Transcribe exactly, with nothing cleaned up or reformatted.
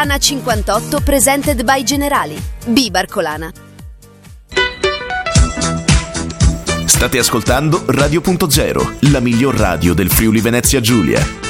Ana cinquantotto presented by Generali. Bibarcolana. State ascoltando Radio Punto Zero, la miglior radio del Friuli Venezia Giulia.